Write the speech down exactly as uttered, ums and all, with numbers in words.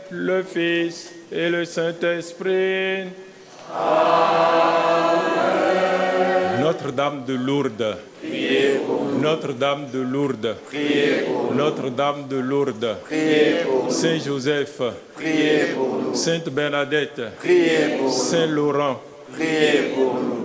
le Fils et le Saint-Esprit. Notre-Dame de Lourdes, Priez pour nous. Notre-Dame de Lourdes, Priez pour nous. Notre-Dame de Lourdes, Priez pour nous. Saint Joseph, Priez pour nous. Sainte Bernadette, Priez pour nous. Saint Laurent, Priez pour nous.